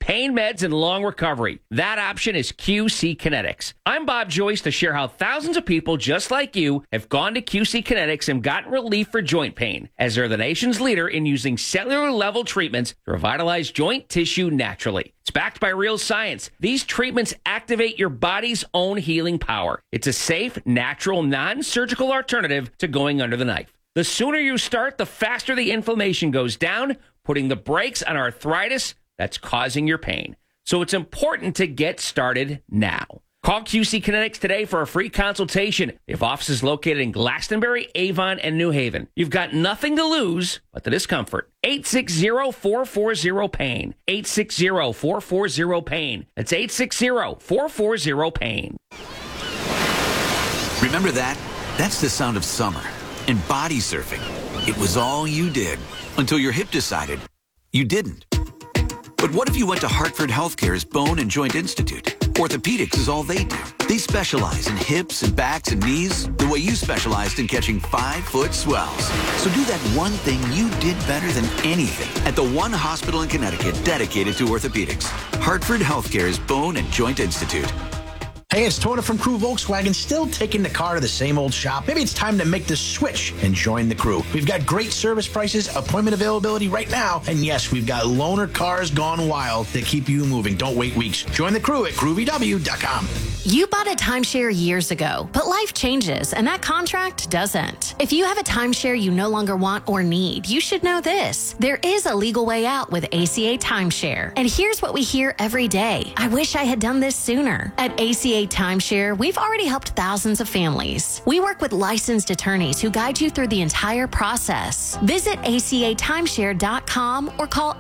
pain meds, and long recovery. That option is QC Kinetics. I'm Bob Joyce to share how thousands of people just like you have gone to QC Kinetics and gotten relief for joint pain, as they're the nation's leader in using cellular-level treatments to revitalize joint tissue naturally. It's backed by real science. These treatments activate your body's own healing power. It's a safe, natural, non-surgical alternative to going under the knife. The sooner you start, the faster the inflammation goes down, putting the brakes on arthritis that's causing your pain. So it's important to get started now. Call QC Kinetics today for a free consultation. They have offices located in Glastonbury, Avon, and New Haven. You've got nothing to lose but the discomfort. 860-440-PAIN. 860-440-PAIN. That's 860-440-PAIN. Remember that? That's the sound of summer. And body surfing. It was all you did until your hip decided you didn't. But what if you went to Hartford Healthcare's Bone and Joint Institute? Orthopedics is all they do. They specialize in hips and backs and knees the way you specialized in catching 5-foot swells. So do that one thing you did better than anything at the one hospital in Connecticut dedicated to orthopedics. Hartford Healthcare's Bone and Joint Institute. Hey, it's Tony from Crew Volkswagen, still taking the car to the same old shop. Maybe it's time to make the switch and join the crew. We've got great service prices, appointment availability right now, and yes, we've got loaner cars gone wild that keep you moving. Don't wait weeks. Join the crew at crewvw.com. You bought a timeshare years ago, but life changes, and that contract doesn't. If you have a timeshare you no longer want or need, you should know this. There is a legal way out with ACA Timeshare. And here's what we hear every day. I wish I had done this sooner. At ACA Timeshare, we've already helped thousands of families. We work with licensed attorneys who guide you through the entire process. Visit acatimeshare.com or call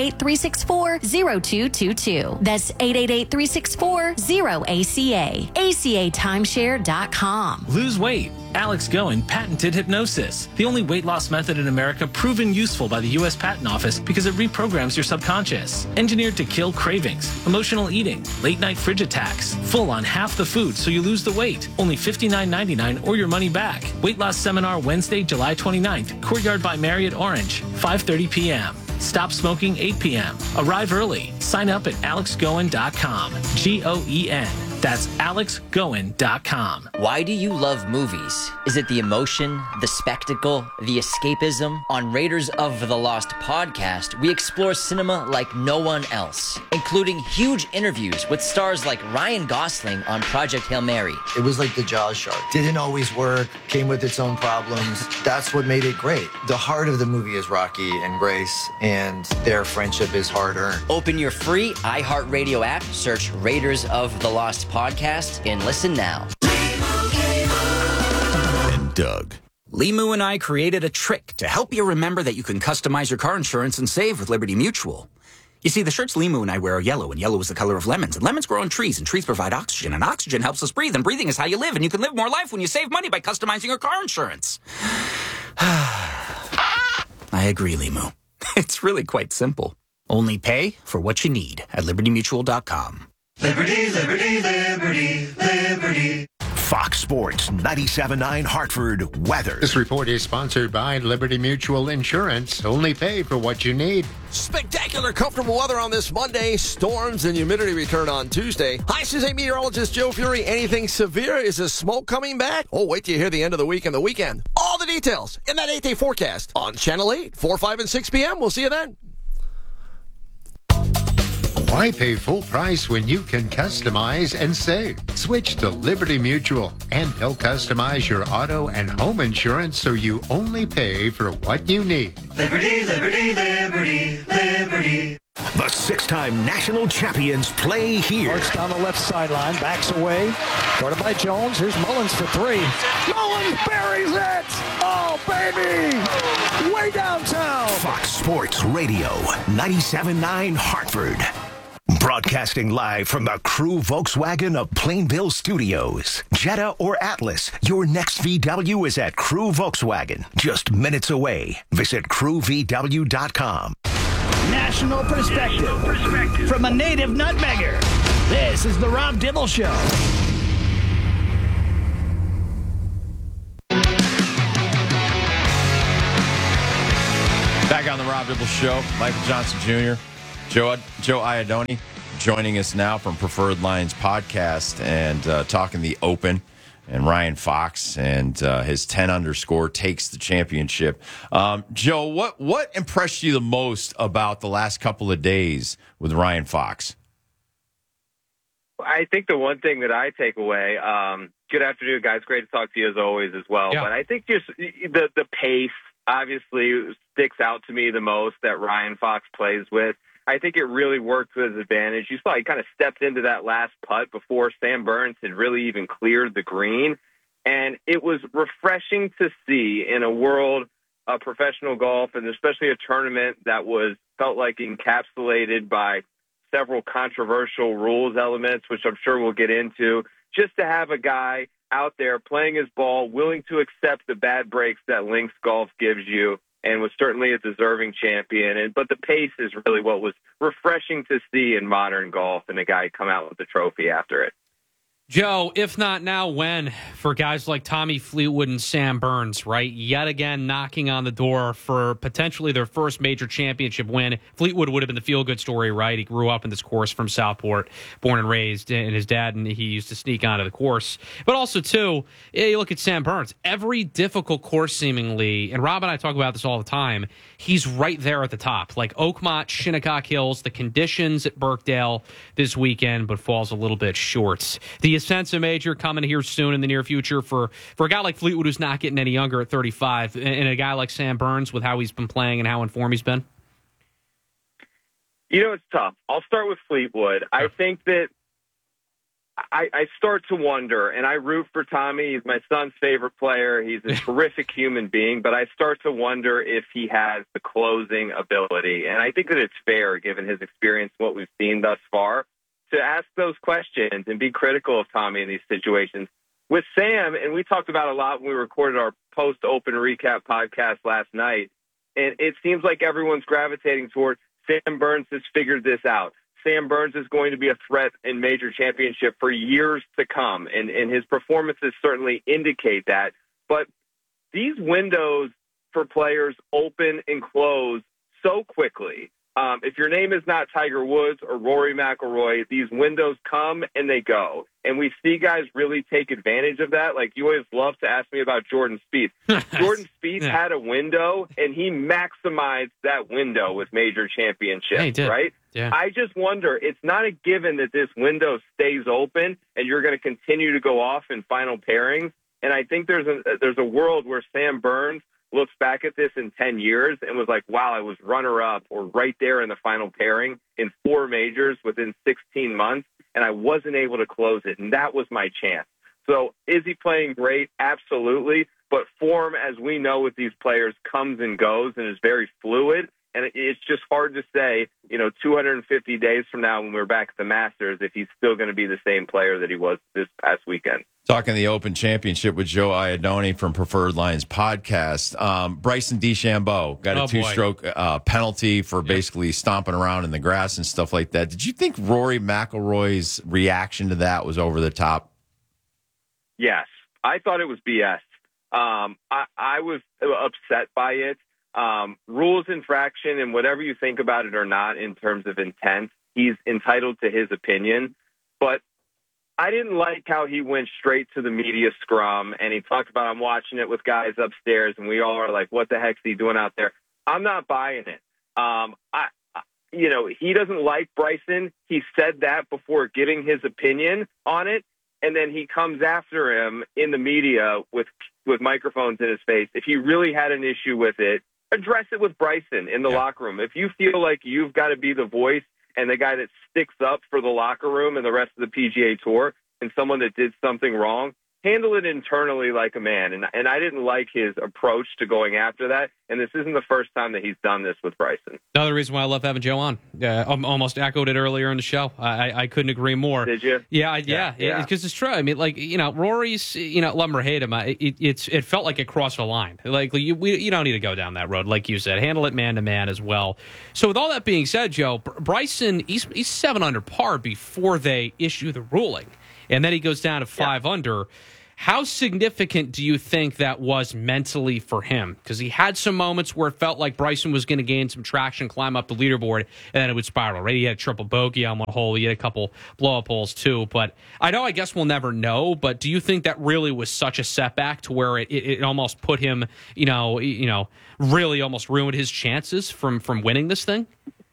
888-364-0222. That's 888-364-0ACA. acatimeshare.com. Lose weight. Alex Goen patented hypnosis, the only weight loss method in America proven useful by the U.S. Patent Office because it reprograms your subconscious. Engineered to kill cravings, emotional eating, late-night fridge attacks, full on half the food so you lose the weight. Only $59.99 or your money back. Weight loss seminar Wednesday, July 29th, Courtyard by Marriott Orange, 5:30 p.m. Stop smoking 8 p.m. Arrive early. Sign up at alexgoen.com. Goen. That's alexgoen.com. Why do you love movies? Is it the emotion, the spectacle, the escapism? On Raiders of the Lost podcast, we explore cinema like no one else, including huge interviews with stars like Ryan Gosling on Project Hail Mary. It was like the Jaws shark. Didn't always work, came with its own problems. That's what made it great. The heart of the movie is Rocky and Grace, and their friendship is hard-earned. Open your free iHeartRadio app, search Raiders of the Lost podcast, and listen now. And Doug. Limu and I created a trick to help you remember that you can customize your car insurance and save with Liberty Mutual. You see, the shirts Limu and I wear are yellow, and yellow is the color of lemons, and lemons grow on trees, and trees provide oxygen, and oxygen helps us breathe, and breathing is how you live, and you can live more life when you save money by customizing your car insurance. I agree, Limu. It's really quite simple. Only pay for what you need at libertymutual.com. Liberty, liberty, liberty, liberty. Fox Sports 97.9 Hartford weather. This report is sponsored by Liberty Mutual Insurance. Only pay for what you need. Spectacular, comfortable weather on this Monday. Storms and humidity return on Tuesday. Hi, this is meteorologist Joe Fury. Anything severe? Is the smoke coming back? Oh, wait till you hear the end of the week and the weekend. All the details in that 8-day forecast on Channel 8, 4, 5, and 6 p.m. We'll see you then. Why pay full price when you can customize and save? Switch to Liberty Mutual, and they'll customize your auto and home insurance so you only pay for what you need. Liberty, liberty, liberty, liberty. The six-time national champions play here. Starts down the left sideline, backs away. Guarded by Jones. Here's Mullins for three. Mullins buries it! Oh, baby! Way downtown. Fox Sports Radio, 97.9 Hartford. Broadcasting live from the Crew Volkswagen of Plainville Studios. Jetta or Atlas, your next VW is at Crew Volkswagen. Just minutes away. Visit crewvw.com. National perspective from a native nutmegger. This is the Rob Dibble Show. Back on the Rob Dibble Show, Michael Johnson Jr., Joe Iadoni joining us now from Preferred Lines Podcast and talking the Open. And Ryan Fox and his 10-under score takes the championship. Joe, what impressed you the most about the last couple of days with Ryan Fox? I think the one thing that I take away, good afternoon, guys. Great to talk to you as always as well. Yeah. But I think just the pace obviously sticks out to me the most that Ryan Fox plays with. I think it really worked to his advantage. You saw he kind of stepped into that last putt before Sam Burns had really even cleared the green. And it was refreshing to see in a world of professional golf, and especially a tournament that felt like encapsulated by several controversial rules elements, which I'm sure we'll get into, just to have a guy out there playing his ball, willing to accept the bad breaks that links golf gives you, and was certainly a deserving champion. But the pace is really what was refreshing to see in modern golf, and a guy come out with the trophy after it. Joe, if not now, when? For guys like Tommy Fleetwood and Sam Burns, right? Yet again, knocking on the door for potentially their first major championship win. Fleetwood would have been the feel-good story, right? He grew up in this course from Southport, born and raised, and his dad, and he used to sneak onto the course. But also, too, you look at Sam Burns. Every difficult course, seemingly, and Rob and I talk about this all the time, he's right there at the top. Like Oakmont, Shinnecock Hills, the conditions at Birkdale this weekend, but falls a little bit short. The sense a major coming here soon in the near future for a guy like Fleetwood who's not getting any younger at 35, and a guy like Sam Burns with how he's been playing and how in form he's been? You know, it's tough. I'll start with Fleetwood. I think that I start to wonder, and I root for Tommy. He's my son's favorite player. He's a terrific human being, but I start to wonder if he has the closing ability. And I think that it's fair, given his experience, what we've seen thus far, to ask those questions and be critical of Tommy in these situations. With Sam, and we talked about a lot when we recorded our post-Open recap podcast last night, and it seems like everyone's gravitating towards Sam Burns has figured this out. Sam Burns is going to be a threat in major championship for years to come, and his performances certainly indicate that. But these windows for players open and close so quickly. If your name is not Tiger Woods or Rory McIlroy, these windows come and they go. And we see guys really take advantage of that. Like, you always love to ask me about Jordan Spieth. Jordan Spieth had a window, and he maximized that window with major championships, right? Yeah. I just wonder, it's not a given that this window stays open and you're going to continue to go off in final pairings. And I think there's a world where Sam Burns looks back at this in 10 years and was like, wow, I was runner-up or right there in the final pairing in 4 majors within 16 months, and I wasn't able to close it, and that was my chance. So is he playing great? Absolutely. But form, as we know with these players, comes and goes and is very fluid. And it's just hard to say, 250 days from now when we're back at the Masters, if he's still going to be the same player that he was this past weekend. Talking the Open Championship with Joe Iadoni from Preferred Lines Podcast. Bryson DeChambeau got a 2-stroke penalty for basically stomping around in the grass and stuff like that. Did you think Rory McIlroy's reaction to that was over the top? Yes. I thought it was BS. I was upset by it. Rules infraction, and whatever you think about it or not in terms of intent, he's entitled to his opinion. But I didn't like how he went straight to the media scrum, and he talked about, I'm watching it with guys upstairs, and we all are like, what the heck's he doing out there? I'm not buying it. He doesn't like Bryson. He said that before giving his opinion on it, and then he comes after him in the media with microphones in his face. If he really had an issue with it, address it with Bryson in the locker room. If you feel like you've got to be the voice and the guy that sticks up for the locker room and the rest of the PGA Tour and someone that did something wrong, handle it internally like a man. And I didn't like his approach to going after that. And this isn't the first time that he's done this with Bryson. Another reason why I love having Joe on. Almost echoed it earlier in the show. I couldn't agree more. Did you? Yeah. Because it's true. I mean, Rory's, love him or hate him, it felt like it crossed a line. Like, you don't need to go down that road. Like you said, handle it man to man as well. So with all that being said, Joe, Bryson, he's 7 under par before they issue the ruling. And then he goes down to 5 under. How significant do you think that was mentally for him? Because he had some moments where it felt like Bryson was going to gain some traction, climb up the leaderboard, and then it would spiral, right? He had a triple bogey on one hole. He had a couple blow-up holes, too. But I guess we'll never know, but do you think that really was such a setback to where it almost put him, really almost ruined his chances from winning this thing?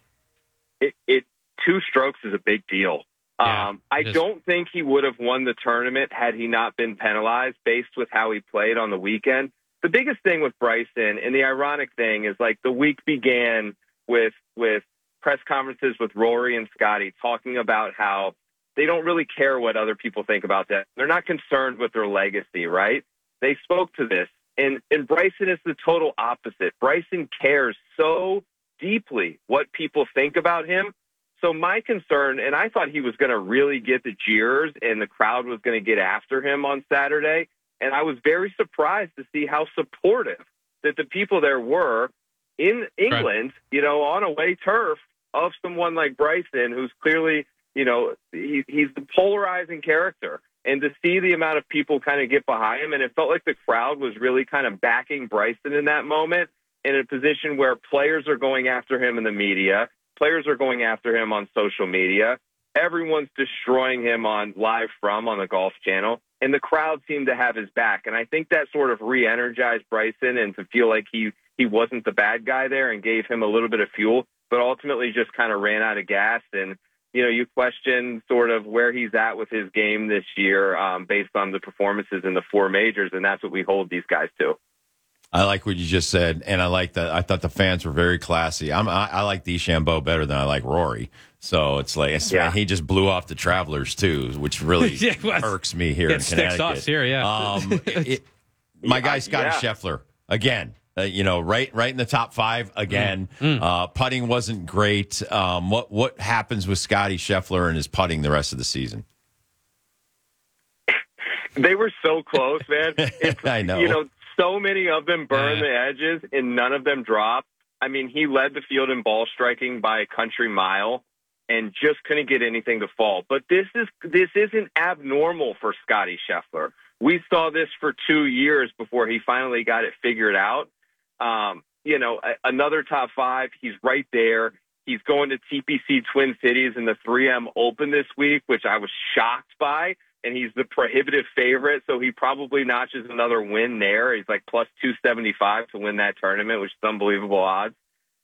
It 2 strokes is a big deal. I don't think he would have won the tournament had he not been penalized based with how he played on the weekend. The biggest thing with Bryson, and the ironic thing, is like the week began with press conferences with Rory and Scotty talking about how they don't really care what other people think about them. They're not concerned with their legacy, right? They spoke to this. And Bryson is the total opposite. Bryson cares so deeply what people think about him. So my concern, and I thought he was going to really get the jeers and the crowd was going to get after him on Saturday. And I was very surprised to see how supportive that the people there were in England, on away turf of someone like Bryson, who's clearly, he's the polarizing character. And to see the amount of people kind of get behind him, and it felt like the crowd was really kind of backing Bryson in that moment in a position where players are going after him in the media. Players are going after him on social media. Everyone's destroying him on the Golf Channel. And the crowd seemed to have his back. And I think that sort of re-energized Bryson and to feel like he wasn't the bad guy there and gave him a little bit of fuel, but ultimately just kind of ran out of gas. And, you question sort of where he's at with his game this year based on the performances in the 4 majors. And that's what we hold these guys to. I like what you just said, and I like that. I thought the fans were very classy. I like DeChambeau better than I like Rory. So it's like he just blew off the Travelers too, which really irks me here in Connecticut. Sticks us here, my guy Scotty Scheffler again. Right in the top 5 again. Putting wasn't great. What happens with Scotty Scheffler and his putting the rest of the season? They were so close, man. I know. So many of them burn the edges, and none of them drop. I mean, he led the field in ball striking by a country mile and just couldn't get anything to fall. But this isn't abnormal for Scotty Scheffler. We saw this for 2 years before he finally got it figured out. Another top 5, he's right there. He's going to TPC Twin Cities in the 3M Open this week, which I was shocked by. And he's the prohibitive favorite, so he probably notches another win there. He's like plus 275 to win that tournament, which is unbelievable odds.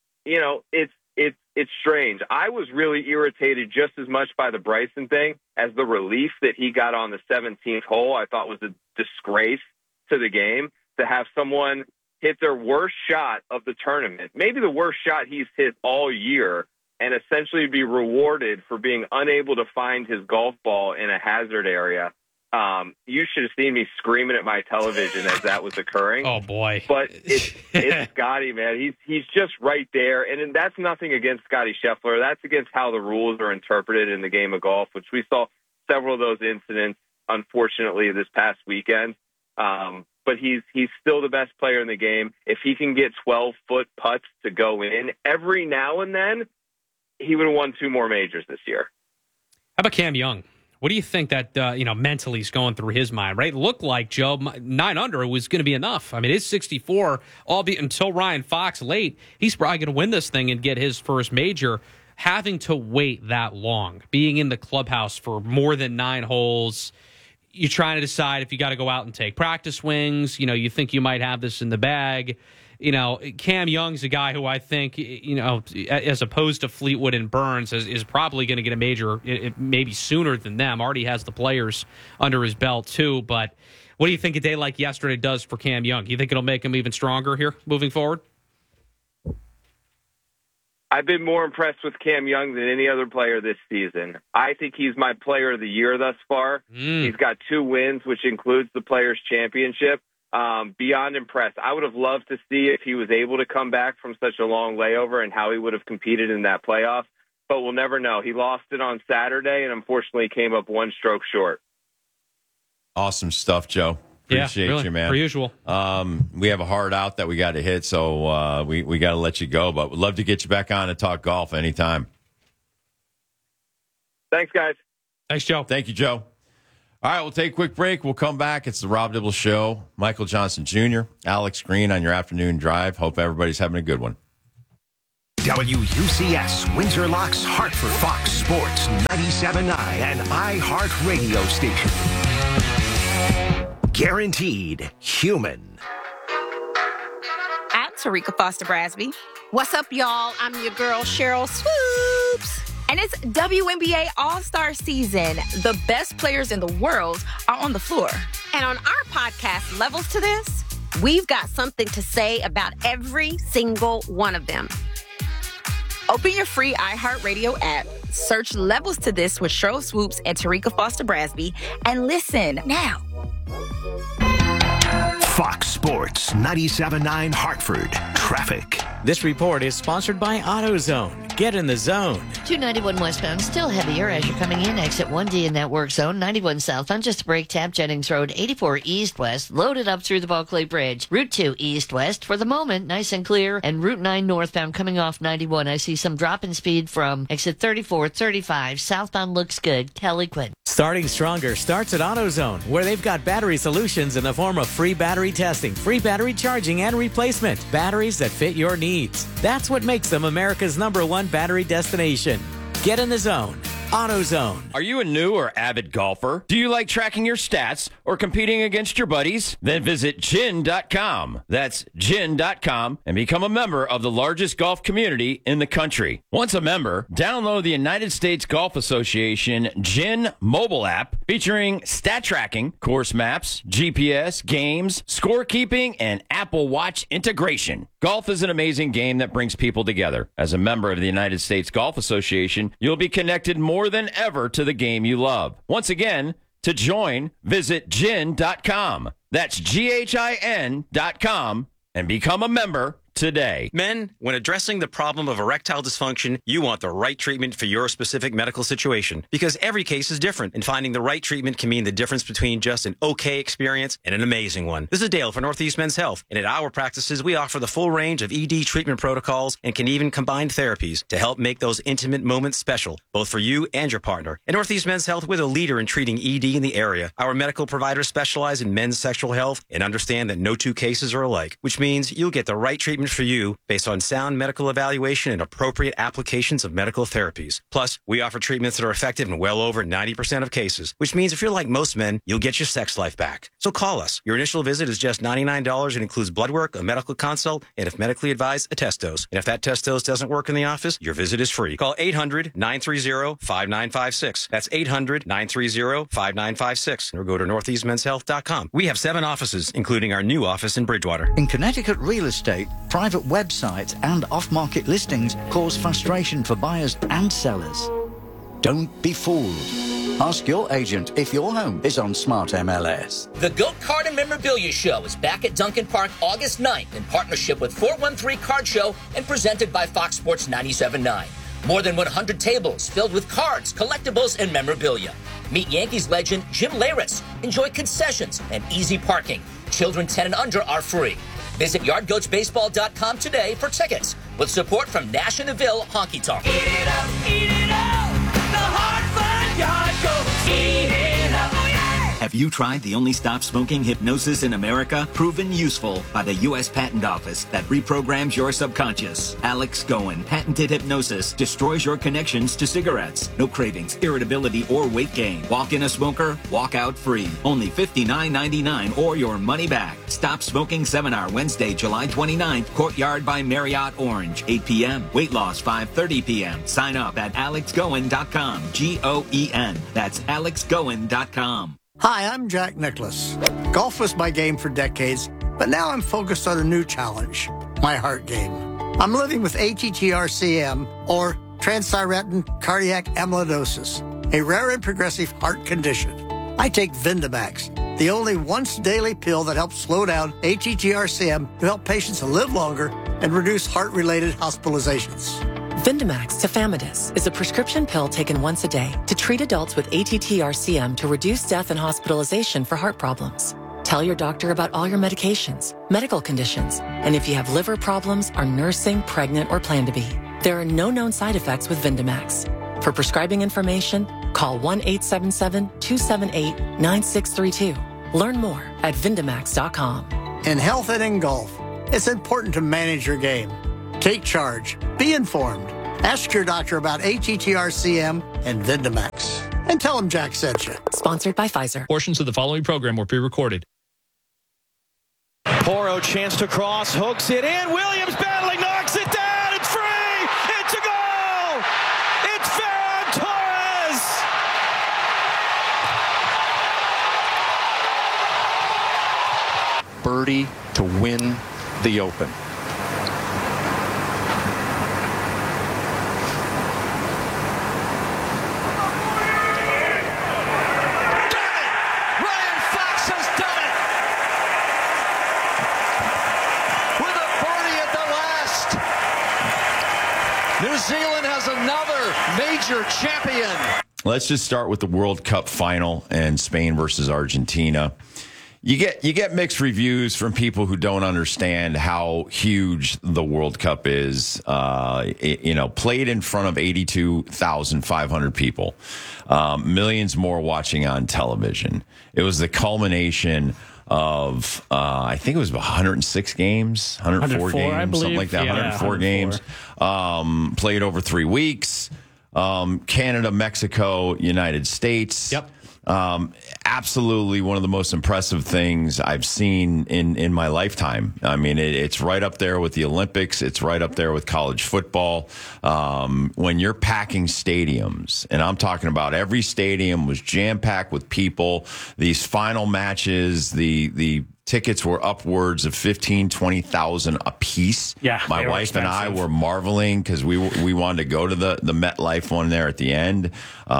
It's strange. I was really irritated just as much by the Bryson thing as the relief that he got on the 17th hole. I thought was a disgrace to the game to have someone hit their worst shot of the tournament, maybe the worst shot he's hit all year, and essentially be rewarded for being unable to find his golf ball in a hazard area. You should have seen me screaming at my television as that was occurring. Oh, boy. But it's Scotty, man. He's just right there. And that's nothing against Scotty Scheffler. That's against how the rules are interpreted in the game of golf, which we saw several of those incidents, unfortunately, this past weekend. But he's still the best player in the game. If he can get 12-foot putts to go in every now and then, he would have won 2 more majors this year. How about Cam Young? What do you think that, mentally is going through his mind, right? It looked like, Joe, 9 under was going to be enough. I mean, it's 64, albeit until Ryan Fox late. He's probably going to win this thing and get his first major. Having to wait that long, being in the clubhouse for more than 9 holes, you're trying to decide if you got to go out and take practice swings. You think you might have this in the bag. Cam Young's a guy who I think, as opposed to Fleetwood and Burns, is probably going to get a major maybe sooner than them. Already has the players under his belt, too. But what do you think a day like yesterday does for Cam Young? Do you think it'll make him even stronger here moving forward? I've been more impressed with Cam Young than any other player this season. I think he's my player of the year thus far. He's got 2 wins, which includes the Players' Championship. Beyond impressed. I would have loved to see if he was able to come back from such a long layover and how he would have competed in that playoff, but we'll never know. He lost it on Saturday and unfortunately came up 1 stroke short. Awesome stuff, Joe. Appreciate you, man. Per usual. We have a hard out that we got to hit, so we got to let you go, but we'd love to get you back on and talk golf anytime. Thanks, guys. Thanks, Joe. Thank you, Joe. All right, we'll take a quick break. We'll come back. It's the Rob Dibble Show. Michael Johnson Jr., Alex Green on your afternoon drive. Hope everybody's having a good one. WUCS, Windsor Locks, Hartford, Fox Sports, 97.9, and iHeart Radio Station. Guaranteed human. I'm Tarika Foster Brasby. What's up, y'all? I'm your girl, Cheryl Swoops. And it's WNBA All-Star season. The best players in the world are on the floor. And on our podcast, Levels to This, we've got something to say about every single one of them. Open your free iHeartRadio app, search Levels to This with Cheryl Swoops and Tarika Foster Brasby, and listen now. Fox Sports, 97.9 Hartford. Traffic. This report is sponsored by AutoZone. Get in the zone. 291 westbound, still heavier as you're coming in. Exit 1D in that work zone. 91 southbound, just a break tap. Jennings Road, 84 east-west, loaded up through the Bulkley Bridge. Route 2 east-west, for the moment, nice and clear. And Route 9 northbound, coming off 91. I see some drop in speed from exit 34, 35. Southbound looks good. Kelly Quinn. Starting stronger starts at AutoZone, where they've got battery solutions in the form of free battery testing, free battery charging, and replacement. Batteries that fit your needs. That's what makes them America's #1 battery destination. Get in the zone. AutoZone. Are you a new or avid golfer? Do you like tracking your stats or competing against your buddies? Then visit gin.com. That's gin.com and become a member of the largest golf community in the country. Once a member, download the United States Golf Association GIN mobile app featuring stat tracking, course maps, GPS, games, scorekeeping, and Apple Watch integration. Golf is an amazing game that brings people together. As a member of the United States Golf Association, you'll be connected more than ever to the game you love. Once again, to join, visit gin.com. That's GHIN.com and become a member today. Men, when addressing the problem of erectile dysfunction, you want the right treatment for your specific medical situation because every case is different, and finding the right treatment can mean the difference between just an okay experience and an amazing one. This is Dale for Northeast Men's Health, and at our practices, we offer the full range of ED treatment protocols and can even combine therapies to help make those intimate moments special, both for you and your partner. At Northeast Men's Health, we're the leader in treating ED in the area. Our medical providers specialize in men's sexual health and understand that no two cases are alike, which means you'll get the right treatment for you based on sound medical evaluation and appropriate applications of medical therapies. Plus, we offer treatments that are effective in well over 90% of cases, which means if you're like most men, you'll get your sex life back. So call us. Your initial visit is just $99 and includes blood work, a medical consult, and if medically advised, a test dose. And if that test dose doesn't work in the office, your visit is free. Call 800-930-5956. That's 800-930-5956. Or go to northeastmenshealth.com. We have 7 offices, including our new office in Bridgewater. In Connecticut real estate, private websites and off-market listings cause frustration for buyers and sellers. Don't be fooled. Ask your agent if your home is on Smart MLS. The Goat Card and Memorabilia Show is back at Duncan Park August 9th in partnership with 413 Card Show and presented by Fox Sports 97.9. More than 100 tables filled with cards, collectibles, and memorabilia. Meet Yankees legend Jim Leyritz. Enjoy concessions and easy parking. Children 10 and under are free. Visit yardgoatsbaseball.com today for tickets with support from Nash and Neville Honky Tonk. Eat it up, the Hartford Yard Goats. Eat it up, oh yeah! Have you tried the only stop smoking hypnosis in America? Proven useful by the U.S. Patent Office that reprograms your subconscious. Alex Goen, patented hypnosis, destroys your connections to cigarettes. No cravings, irritability, or weight gain. Walk in a smoker, walk out free. Only $59.99 or your money back. Stop Smoking Seminar Wednesday, July 29th, Courtyard by Marriott Orange, 8 p.m. Weight loss, 5:30 p.m. Sign up at alexgoen.com. Goen. That's alexgoen.com. Hi, I'm Jack Nicklaus. Golf was my game for decades, but now I'm focused on a new challenge, my heart game. I'm living with ATTR-CM, or transthyretin cardiac amyloidosis, a rare and progressive heart condition. I take Vindamax, the only once-daily pill that helps slow down ATTR-CM to help patients live longer and reduce heart-related hospitalizations. Vindamax tafamidis is a prescription pill taken once a day to treat adults with ATTR-CM to reduce death and hospitalization for heart problems. Tell your doctor about all your medications, medical conditions, and if you have liver problems, are nursing, pregnant, or plan to be. There are no known side effects with Vindamax. For prescribing information, call 1-877-278-9632. Learn more at Vindamax.com. In health and in golf, it's important to manage your game. Take charge. Be informed. Ask your doctor about ATTRCM and Vindamax. And tell them Jack sent you. Sponsored by Pfizer. Portions of the following program were pre-recorded. Poro chance to cross, hooks it in. Williams battling, knocks it down. It's free. It's a goal. It's Ferran Torres. Birdie to win the Open. Ryan Fox has done it! With a birdie at the last. New Zealand has another major champion. Let's just start with the World Cup final and Spain versus Argentina. You get mixed reviews from people who don't understand how huge the World Cup is. Played in front of 82,500 people, millions more watching on television. It was the culmination of I think it was 106 games, 104 games, I believe. something like that. Yeah, 104 games. Played over 3 weeks. Canada, Mexico, United States. Yep. Absolutely one of the most impressive things I've seen in my lifetime. I mean, it's right up there with the Olympics. It's right up there with college football. When you're packing stadiums, and I'm talking about every stadium was jam-packed with people, these final matches, the tickets were upwards of 15,000, 20,000 a piece. Yeah, my wife and I were marveling because we wanted to go to the MetLife one there at the end.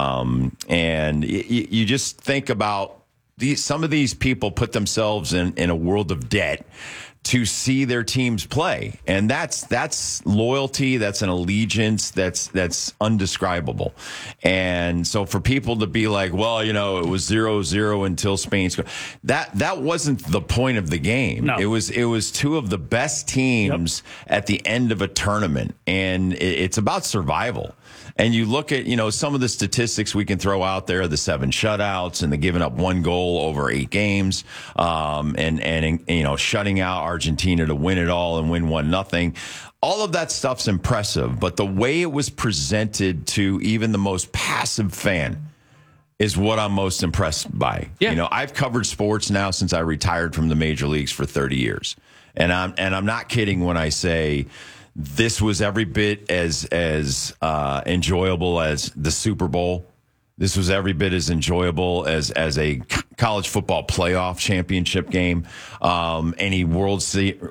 And you just think about some of these people put themselves in a world of debt to see their teams play. And that's loyalty, that's an allegiance, that's undescribable. And so for people to be like, well, it was 0-0 until Spain scored, that wasn't the point of the game. No. It was two of the best teams at the end of a tournament, and it's about survival. And you look at, some of the statistics we can throw out there, the 7 shutouts and the giving up 1 goal over 8 games, and shutting out Argentina to win it all and win 1-0. All of that stuff's impressive, but the way it was presented to even the most passive fan is what I'm most impressed by. Yeah. I've covered sports now since I retired from the major leagues for 30 years. And I'm not kidding when I say this was every bit as enjoyable as the Super Bowl. This was every bit as enjoyable as a college football playoff championship game. Any World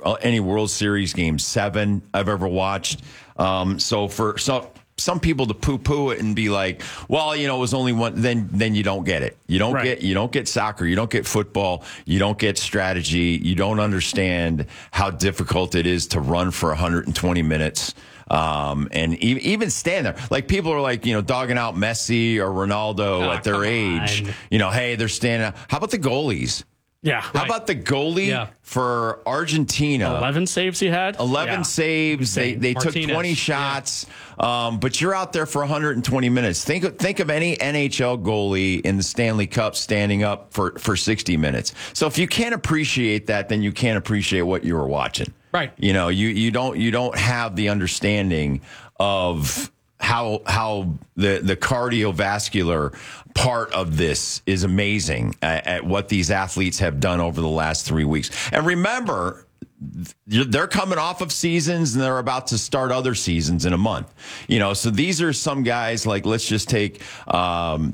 Series Game 7 I've ever watched. So for some people to poo-poo it and be like, well, it was only one, then you don't get it. You don't get soccer, you don't get football, you don't get strategy, you don't understand how difficult it is to run for 120 minutes. And even stand there. Like people are like, dogging out Messi or Ronaldo at their age. Hey, they're standing out. How about the goalies? Yeah. How about the goalie for Argentina? 11 saves he had. 11 saves. They took 20 shots. But you're out there for 120 minutes. Think of any NHL goalie in the Stanley Cup standing up for 60 minutes. So if you can't appreciate that, then you can't appreciate what you were watching. Right. You don't have the understanding of how the cardiovascular part of this is amazing at what these athletes have done over the last 3 weeks. And remember, they're coming off of seasons and they're about to start other seasons in a month. So these are some guys like, let's just take Erling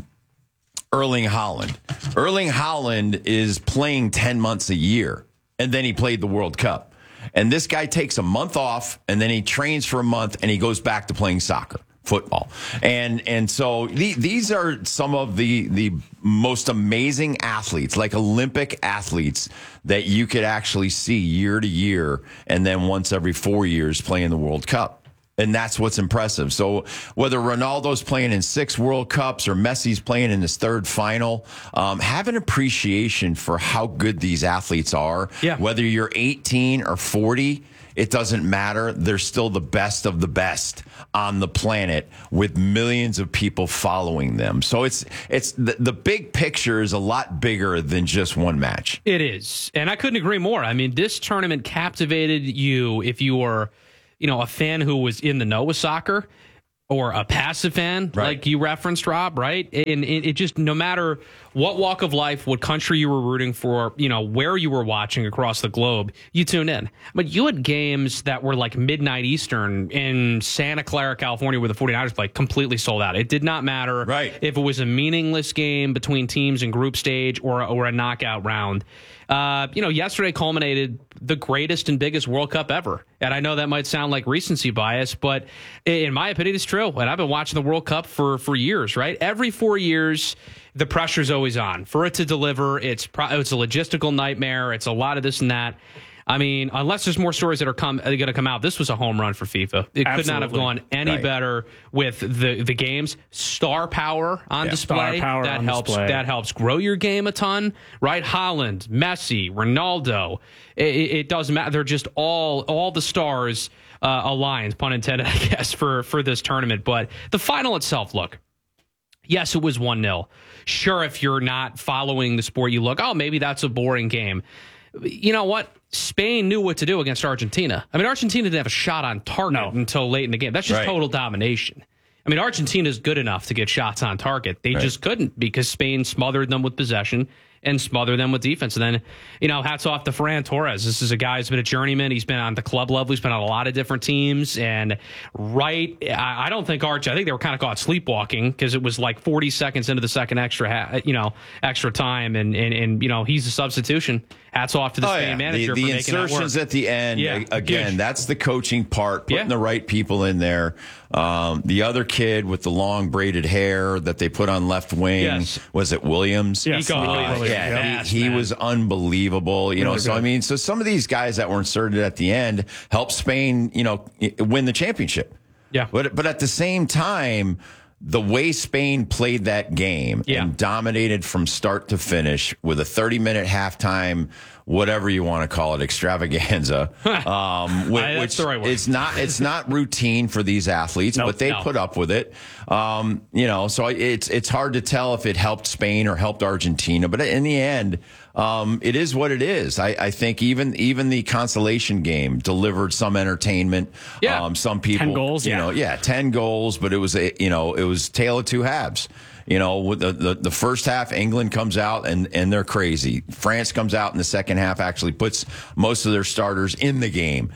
Haaland. Erling Haaland is playing 10 months a year, and then he played the World Cup. And this guy takes a month off, and then he trains for a month, and he goes back to playing soccer, football. And so these are some of the most amazing athletes, like Olympic athletes, that you could actually see year to year, and then once every 4 years playing the World Cup. And that's what's impressive. So whether Ronaldo's playing in 6 World Cups or Messi's playing in his 3rd final, have an appreciation for how good these athletes are. Yeah. Whether you're 18 or 40, it doesn't matter. They're still the best of the best on the planet with millions of people following them. So it's the big picture is a lot bigger than just one match. It is. And I couldn't agree more. I mean, this tournament captivated you if you were, a fan who was in the know with soccer, or a passive fan, like you referenced, Rob, right? And it just, no matter what walk of life, what country you were rooting for, where you were watching across the globe, you tune in. But you had games that were like midnight Eastern in Santa Clara, California, where the 49ers play, completely sold out. It did not matter if it was a meaningless game between teams in group stage or a knockout round. Yesterday culminated the greatest and biggest World Cup ever. And I know that might sound like recency bias, but in my opinion, it's true. And I've been watching the World Cup for years, right? Every 4 years, the pressure's always on. For it to deliver, it's a logistical nightmare. It's a lot of this and that. I mean, unless there's more stories that are going to come out, this was a home run for FIFA. It could not have gone any better with the games. Star power on display. That helps grow your game a ton, right? Haaland, Messi, Ronaldo. It doesn't matter. They're just all the stars aligned, pun intended, I guess, for this tournament. But the final itself, look. Yes, it was 1-0. Sure, if you're not following the sport, you look, maybe that's a boring game. You know what? Spain knew what to do against Argentina. I mean, Argentina didn't have a shot on target until late in the game. That's just total domination. I mean, Argentina's good enough to get shots on target. They just couldn't because Spain smothered them with possession and smother them with defense. And then, hats off to Ferran Torres. This is a guy who's been a journeyman. He's been on the club level. He's been on a lot of different teams. And I don't think I think they were kind of caught sleepwalking because it was like 40 seconds into the second extra time. And he's a substitution. Hats off to the Spain manager for making that work. The insertions at the end, again, huge. That's the coaching part, putting the right people in there. The other kid with the long braided hair that they put on left wing, was it Williams? Yes. He was unbelievable. So some of these guys that were inserted at the end helped Spain, win the championship. Yeah. But at the same time, the way Spain played that game and dominated from start to finish with a 30-minute halftime, whatever you want to call it, extravaganza, that's the right word. It's not routine for these athletes, but they put up with it. So it's hard to tell if it helped Spain or helped Argentina, but in the end, it is what it is. I think even the consolation game delivered some entertainment. Some people 10 goals, 10 goals, but it was tale of two halves. With the first half, England comes out and they're crazy. France comes out in the second half, actually puts most of their starters in the game,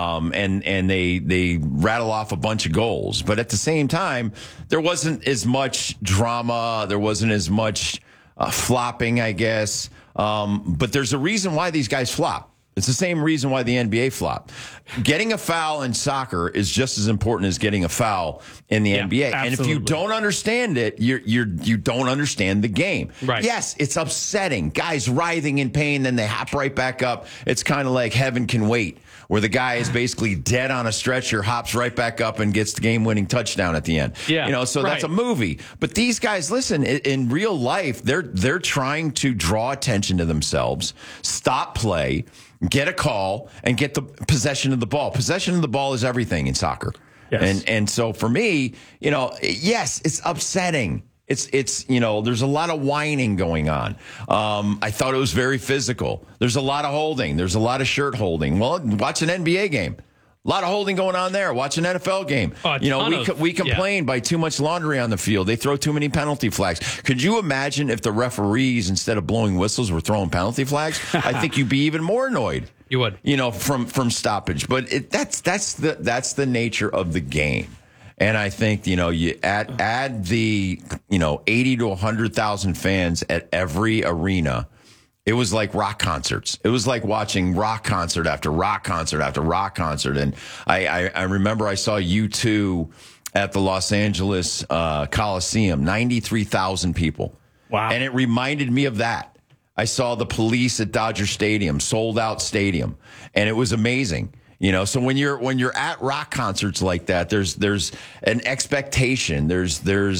and they rattle off a bunch of goals. But at the same time, there wasn't as much drama. There wasn't as much flopping, I guess. But there's a reason why these guys flop. It's the same reason why the NBA flopped. Getting a foul in soccer is just as important as getting a foul in the NBA. Absolutely. And if you don't understand it, you don't understand the game. Right. Yes, it's upsetting. Guys writhing in pain, then they hop right back up. It's kind of like Heaven Can Wait, where the guy is basically dead on a stretcher, hops right back up and gets the game-winning touchdown at the end. So that's a movie. But these guys, listen, in real life, they're trying to draw attention to themselves, stop play, get a call, and get the possession of the ball. Possession of the ball is everything in soccer. Yes. And so for me, yes, it's upsetting. It's there's a lot of whining going on. I thought it was very physical. There's a lot of holding. There's a lot of shirt holding. Well, watch an NBA game. A lot of holding going on there. Watch an NFL game. We complain by too much laundry on the field. They throw too many penalty flags. Could you imagine if the referees, instead of blowing whistles, were throwing penalty flags? I think you'd be even more annoyed. You would. From stoppage. But that's the nature of the game. And I think, you add the, 80 to 100,000 fans at every arena. It was like rock concerts. It was like watching rock concert after rock concert after rock concert. And I remember I saw U2 at the Los Angeles Coliseum, 93,000 people. Wow. And it reminded me of that. I saw the Police at Dodger Stadium, sold out stadium. And it was amazing. So when you're at rock concerts like that, there's an expectation. There's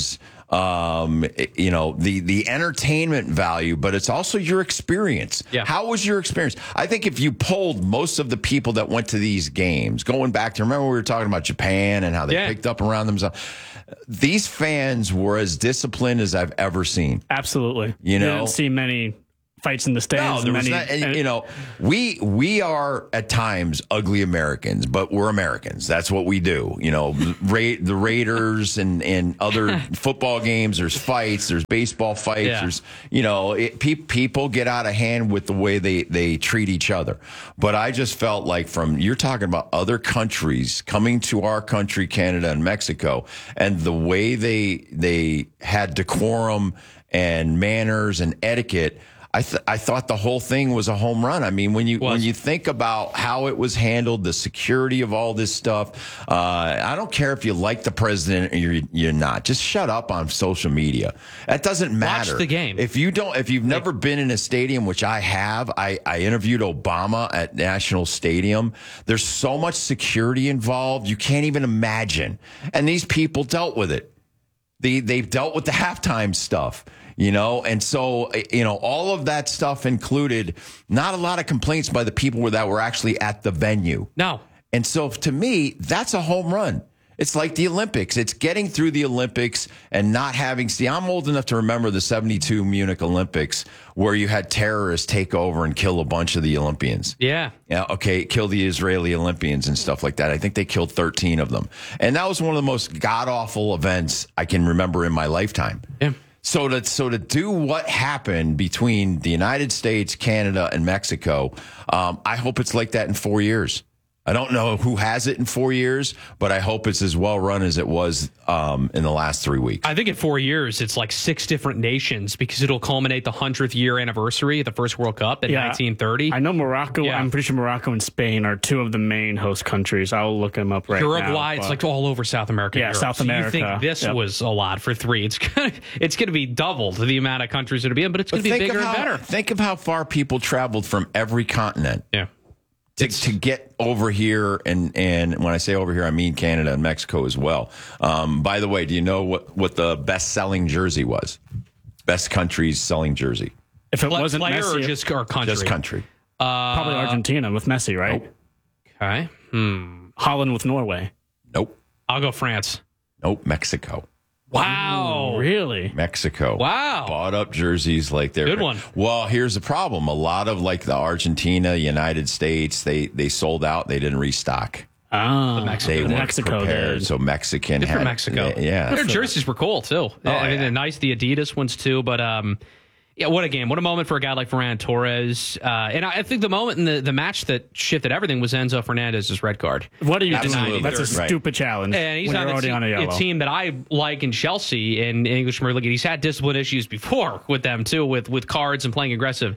the entertainment value, but it's also your experience. Yeah. How was your experience? I think if you polled most of the people that went to these games, going back to, remember we were talking about Japan and how they picked up around themselves. These fans were as disciplined as I've ever seen. Absolutely. You know, didn't see many fights in the stands. No, we are at times ugly Americans, but we're Americans. That's what we do. You know, the Raiders and other football games. There's fights. There's baseball fights. Yeah. There's people get out of hand with the way they treat each other. But I just felt like you're talking about other countries coming to our country, Canada and Mexico, and the way they had decorum and manners and etiquette. I thought the whole thing was a home run. I mean, when you think about how it was handled, the security of all this stuff, I don't care if you like the president or you're not. Just shut up on social media. That doesn't matter. Watch the game. If you've never been in a stadium, which I have, I interviewed Obama at National Stadium. There's so much security involved, you can't even imagine. And these people dealt with it. They've dealt with the halftime stuff. You know, and so, all of that stuff included, not a lot of complaints by the people that were actually at the venue. No. And so to me, that's a home run. It's like the Olympics. It's getting through the Olympics and not having, I'm old enough to remember the 72 Munich Olympics where you had terrorists take over and kill a bunch of the Olympians. Yeah. Yeah. Okay. Kill the Israeli Olympians and stuff like that. I think they killed 13 of them. And that was one of the most god-awful events I can remember in my lifetime. Yeah. So to do what happened between the United States, Canada, and Mexico, I hope it's like that in 4 years. I don't know who has it in 4 years, but I hope it's as well run as it was in the last 3 weeks. I think in 4 years, it's like 6 different nations because it'll culminate the 100th year anniversary of the first World Cup in 1930. I know Morocco. Yeah. I'm pretty sure Morocco and Spain are two of the main host countries. I'll look them up right now. Uruguay, it's like all over South America. Yeah, Europe. South America. So you think this was a lot for 3. It's gonna be doubled the amount of countries it'll be in, but it's going to be bigger and better. Think of how far people traveled from every continent. Yeah. To get over here, and when I say over here, I mean Canada and Mexico as well. By the way, do you know what the best-selling jersey was? Best countries selling jersey. If it wasn't player Messi, or just country? Just country. Probably Argentina with Messi, right? Nope. Okay. Holland with Norway. Nope. I'll go France. Nope. Mexico. Wow. Ooh, really? Mexico. Wow. Bought up jerseys like they're good one. Well, here's the problem. A lot of like the Argentina, United States, they sold out. They didn't restock. Oh, they weren't Mexico prepared. did. So Mexican Good for had Mexico. Yeah. Their jerseys were cool too. I mean, they're nice. The Adidas ones too. But yeah, what a game! What a moment for a guy like Ferran Torres. And I think the moment in the match that shifted everything was Enzo Fernandez's red card. What are you doing? That's a stupid challenge. And he's when you're already on a yellow. A team that I like in Chelsea in English Premier League. He's had discipline issues before with them too, with cards and playing aggressive.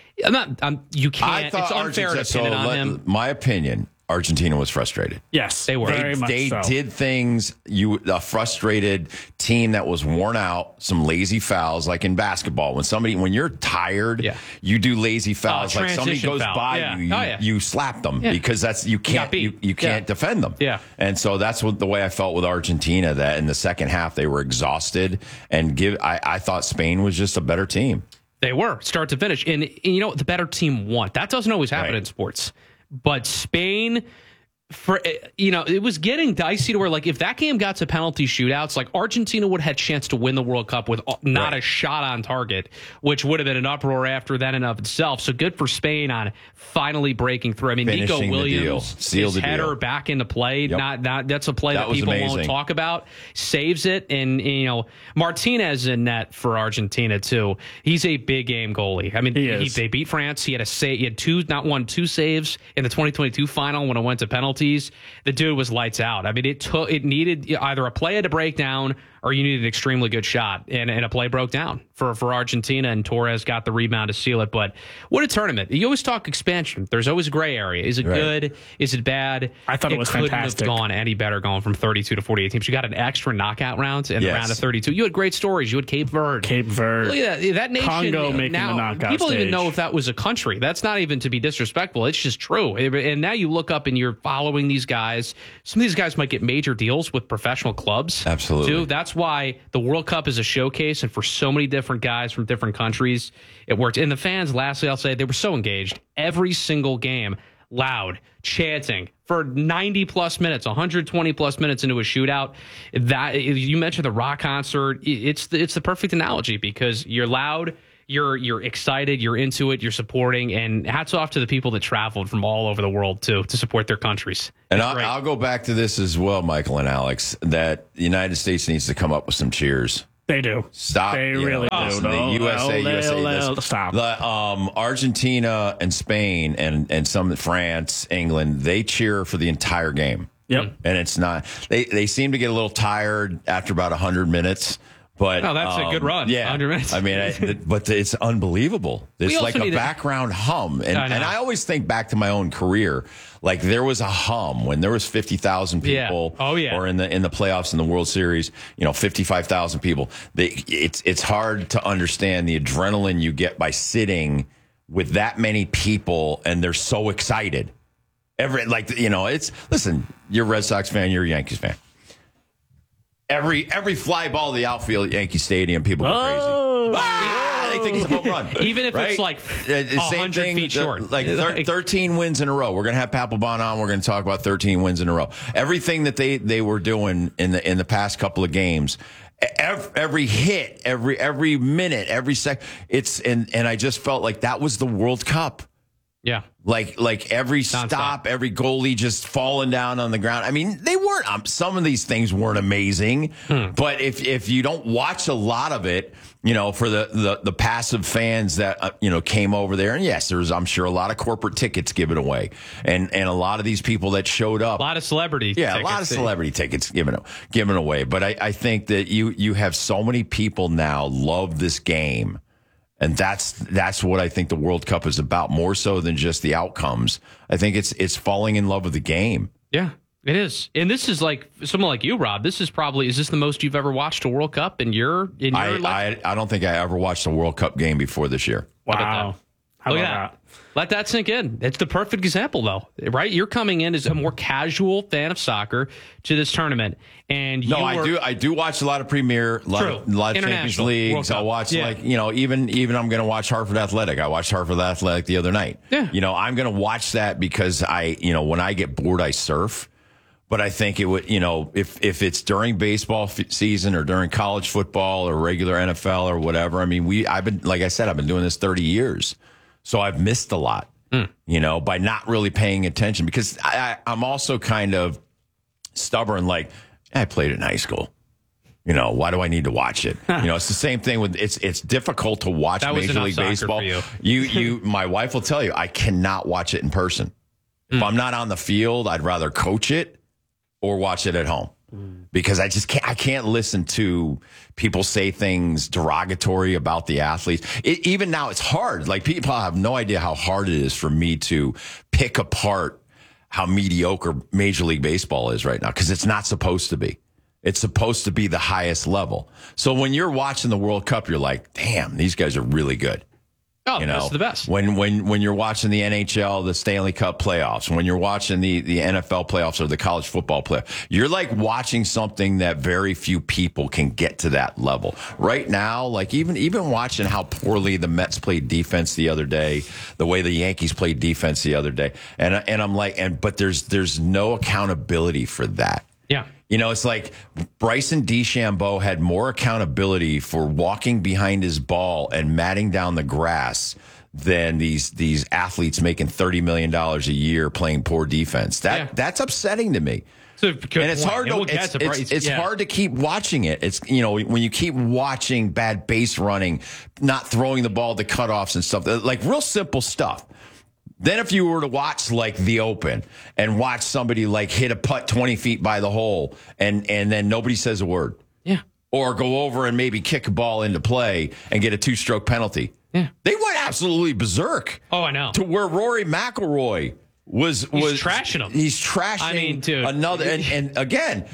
You can't. It's unfair to pin it on him. My opinion. Argentina was frustrated. Yes, they were. They did things. A frustrated team that was worn out. Some lazy fouls, like in basketball. When you're tired, you do lazy fouls. Like somebody goes by you slap them because you can't defend them. Yeah, and so that's the way I felt with Argentina. That in the second half they were exhausted, and I thought Spain was just a better team. They were start to finish, and you know the better team won. That doesn't always happen in sports. But Spain, it was getting dicey to where, like, if that game got to penalty shootouts, like, Argentina would have had a chance to win the World Cup with not a shot on target, which would have been an uproar after that in of itself. So good for Spain on finally breaking through. I mean, Finishing Nico Williams, his header back into play. Yep. That's a play that people won't talk about. Saves it. And, Martinez in net for Argentina, too. He's a big game goalie. I mean, they beat France. He had two saves in the 2022 final when it went to penalties. The dude was lights out. I mean, it needed either a play had to break down or you needed an extremely good shot, and a play broke down for Argentina, and Torres got the rebound to seal it. But what a tournament. You always talk expansion. There's always a gray area. Is it good? Is it bad? I thought it was fantastic. Couldn't have gone any better going from 32 to 48 teams. You got an extra knockout round in the round of 32. You had great stories. You had Cape Verde. Look at that nation. Congo making the knockout people stage. Even know if that was a country. That's not even to be disrespectful. It's just true. And now you look up and you're following these guys. Some of these guys might get major deals with professional clubs. Absolutely. Too. That's that's why the World Cup is a showcase, and for so many different guys from different countries, it worked. And the fans, lastly, I'll say, they were so engaged. Every single game, loud, chanting for 90-plus minutes, 120-plus minutes into a shootout. That you mentioned the rock concert. It's the perfect analogy because you're loud, you're excited, you're into it, you're supporting, and hats off to the people that traveled from all over the world to support their countries. And I'll go back to this as well, Michael and Alex, that the United States needs to come up with some cheers. They do. Stop. They really do. The USA. Stop. The Argentina and Spain and some France, England, they cheer for the entire game. Yep. And it's not. They seem to get a little tired after about 100 minutes. But that's a good run. Yeah, 100 minutes. I mean, but it's unbelievable. It's like a background hum, and I always think back to my own career. Like there was a hum when there was 50,000 people. Yeah. Oh yeah. Or in the playoffs in the World Series, 55,000 people. It's hard to understand the adrenaline you get by sitting with that many people, and they're so excited. Listen, you're a Red Sox fan, you're a Yankees fan. Every fly ball to the outfield at Yankee Stadium, people go crazy. They think it's a home run. Even if it's like 100 feet short. Like 13 wins in a row. We're going to have Papelbon on. We're going to talk about 13 wins in a row. Everything that they were doing in the past couple of games, every hit, every minute, every second. And I just felt like that was the World Cup. Yeah. Like every stop, every goalie just falling down on the ground. I mean, they weren't, some of these things weren't amazing, but if you don't watch a lot of it, for the passive fans that, came over there, and yes, there's, I'm sure, a lot of corporate tickets given away and a lot of these people that showed up. A lot of celebrity tickets. A lot of celebrity tickets given away. But I think that you have so many people now love this game. And that's what I think the World Cup is about, more so than just the outcomes. I think it's falling in love with the game. Yeah, it is. And this is like someone like you, Rob. Is this the most you've ever watched a World Cup in your life? I don't think I ever watched a World Cup game before this year. Wow. Look at that. Let that sink in. It's the perfect example, though, right? You're coming in as a more casual fan of soccer to this tournament, and I do watch a lot of Premier, a lot of Champions Leagues. I'll watch even I'm going to watch Hartford Athletic. I watched Hartford Athletic the other night. Yeah. I'm going to watch that because when I get bored, I surf. But I think it would, if it's during baseball season or during college football or regular NFL or whatever. I mean, I've been doing this 30 years. So I've missed a lot, by not really paying attention because I'm also kind of stubborn. Like I played it in high school. Why do I need to watch it? It's the same thing with it's difficult to watch Major League Baseball. You, my wife will tell you, I cannot watch it in person. If I'm not on the field, I'd rather coach it or watch it at home. Because I can't listen to people say things derogatory about the athletes. Even now, it's hard. Like people have no idea how hard it is for me to pick apart how mediocre Major League Baseball is right now because it's not supposed to be. It's supposed to be the highest level. So when you're watching the World Cup, you're like, damn, these guys are really good. Oh, that's the best. When you're watching the NHL, the Stanley Cup playoffs, when you're watching the NFL playoffs or the college football playoffs, you're like watching something that very few people can get to that level. Right now, like even watching how poorly the Mets played defense the other day, the way the Yankees played defense the other day, and I'm like, but there's no accountability for that. Yeah. It's like Bryson DeChambeau had more accountability for walking behind his ball and matting down the grass than these athletes making $30 million a year playing poor defense. That's upsetting to me. And it's hard it's hard to keep watching it. It's when you keep watching bad base running, not throwing the ball to cutoffs and stuff, like real simple stuff. Then if you were to watch like the Open and watch somebody like hit a putt 20 feet by the hole and then nobody says a word. Yeah. Or go over and maybe kick a ball into play and get a 2-stroke penalty. Yeah. They went absolutely berserk. Oh, I know. To where Rory McIlroy was trashing him. He's trashing another. And again,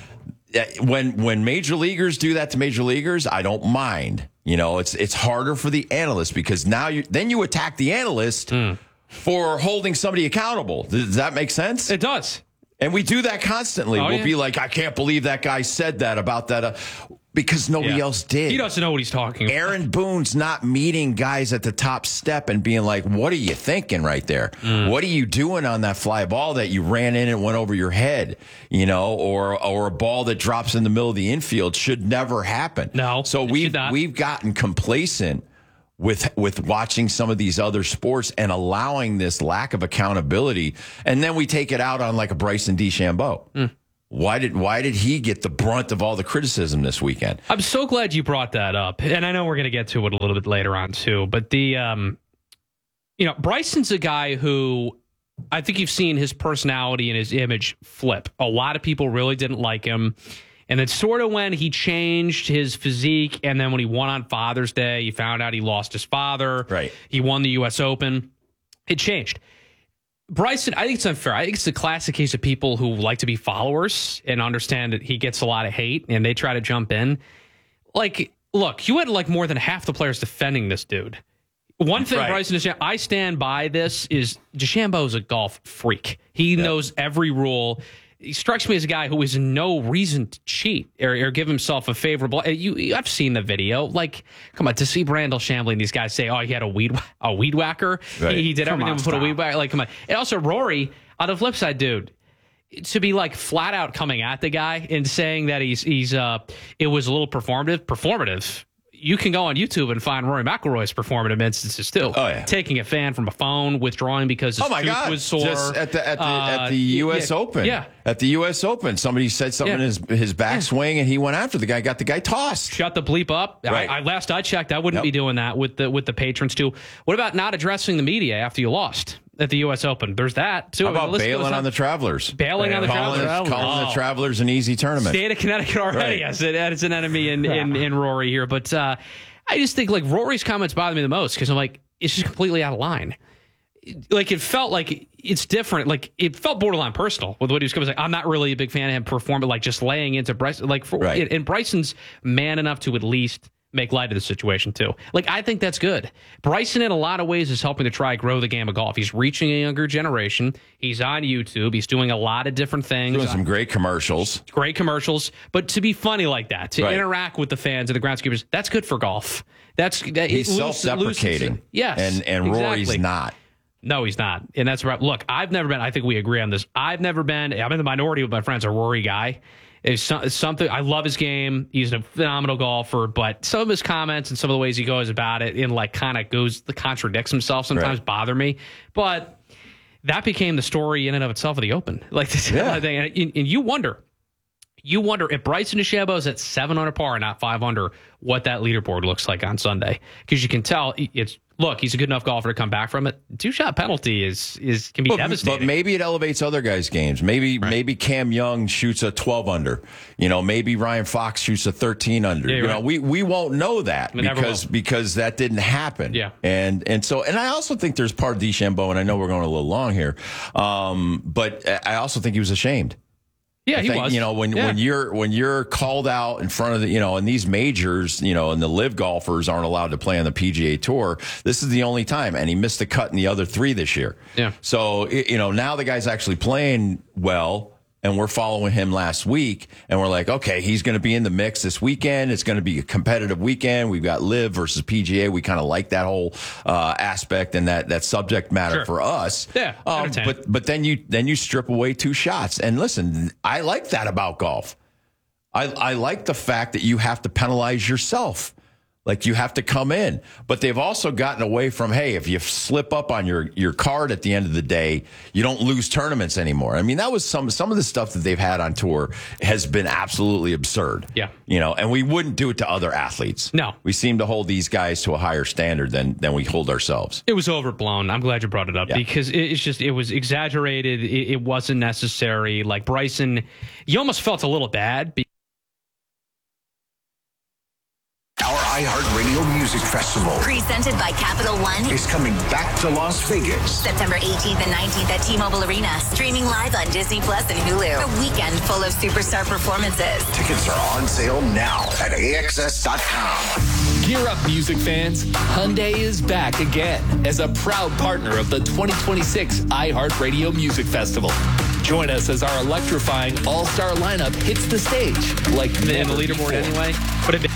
when major leaguers do that to major leaguers, I don't mind. It's harder for the analyst because now you attack the analyst for holding somebody accountable. Does that make sense? It does. And we do that constantly. We'll be like, I can't believe that guy said that about that. Because nobody else did. He doesn't know what he's talking about. Aaron Boone's not meeting guys at the top step and being like, what are you thinking right there? What are you doing on that fly ball that you ran in and went over your head? Or a ball that drops in the middle of the infield should never happen. No. So we've gotten complacent with watching some of these other sports and allowing this lack of accountability. And then we take it out on like a Bryson DeChambeau. Why did he get the brunt of all the criticism this weekend? I'm so glad you brought that up. And I know we're going to get to it a little bit later on too, but Bryson's a guy who I think you've seen his personality and his image flip. A lot of people really didn't like him. And then sort of when he changed his physique, and then when he won on Father's Day, you found out he lost his father. Right. He won the U.S. Open. It changed. Bryson, I think it's unfair. I think it's a classic case of people who like to be followers and understand that he gets a lot of hate and they try to jump in. Like, look, you had like more than half the players defending this dude. One thing, Bryson DeChambeau, I stand by this, is DeChambeau is a golf freak. He knows every rule. He strikes me as a guy who has no reason to cheat or give himself a favorable. I've seen the video. Like, come on, to see Brandel Chamblee and these guys say, "Oh, he had a weed whacker." Right. He did everything to put a weed whacker. Like, come on. And also Rory, on the flip side, dude, to be like flat out coming at the guy and saying that he's it was a little performative. You can go on YouTube and find Rory McIlroy's performative instances too. Oh yeah, taking a fan from a phone, withdrawing because his tooth was sore. Just at the U.S. Open. Yeah, at the U.S. Open, somebody said something in his backswing, and he went after the guy, got the guy tossed. Shut the bleep up. Right. Last I checked, I wouldn't be doing that with the patrons too. What about not addressing the media after you lost at the U.S. Open? There's that too. How about bailing on the Travelers? Bailing on the Travelers. Calling the Travelers an easy tournament. State of Connecticut already has an enemy in Rory here. But I just think like Rory's comments bother me the most because I'm like, it's just completely out of line. Like it felt like it's different. Like it felt borderline personal with what he was coming. Like, I'm not really a big fan of him performing, like just laying into Bryson. And Bryson's man enough to at least make light of the situation too. Like I think that's good. Bryson in a lot of ways is helping to try grow the game of golf. He's reaching a younger generation. He's on YouTube. He's doing a lot of different things. Doing some great commercials. But to be funny like that, to interact with the fans and the groundskeepers, that's good for golf. He's self-deprecating. Yes. And Rory's not. No, he's not. And that's right. Look, I've never been, I think we agree on this. I'm in the minority with my friends, a Rory guy. It's something, I love his game. He's a phenomenal golfer, but some of his comments and some of the ways he goes about it and like kind of contradicts himself sometimes bother me. But that became the story in and of itself of the Open. Like this kind of thing. And you wonder if Bryson DeChambeau is at 7 under par and not 5 under, what that leaderboard looks like on Sunday. Because you can tell he's a good enough golfer to come back from it. 2-shot penalty can be devastating. But maybe it elevates other guys' games. Maybe Cam Young shoots a 12 under. Maybe Ryan Fox shoots a 13 under. Yeah, we won't know that because that didn't happen. Yeah. And I also think there's part of DeChambeau, and I know we're going a little long here, but I also think he was ashamed. Yeah, he was. When you're called out in front of in these majors, and the live golfers aren't allowed to play on the PGA Tour, this is the only time. And he missed the cut in the other 3 this year. Yeah. So, now the guy's actually playing well, and we're following him last week, and we're like, okay, he's going to be in the mix this weekend. It's going to be a competitive weekend. We've got live versus PGA. We kind of like that whole aspect and that subject matter for us. Yeah. But then you strip away 2 shots. And listen, I like that about golf. I like the fact that you have to penalize yourself. Like you have to come in. But they've also gotten away from, hey, if you slip up on your card at the end of the day, you don't lose tournaments anymore. I mean, that was some of the stuff that they've had on tour has been absolutely absurd. Yeah. And we wouldn't do it to other athletes. No. We seem to hold these guys to a higher standard than we hold ourselves. It was overblown. I'm glad you brought it up because it was exaggerated. It wasn't necessary. Like Bryson, you almost felt a little bad. Our iHeartRadio Music Festival, presented by Capital One, is coming back to Las Vegas. September 18th and 19th at T-Mobile Arena. Streaming live on Disney Plus and Hulu. A weekend full of superstar performances. Tickets are on sale now at AXS.com. Gear up, music fans. Hyundai is back again as a proud partner of the 2026 iHeartRadio Music Festival. Join us as our electrifying all-star lineup hits the stage like in the never leaderboard before. anyway. But it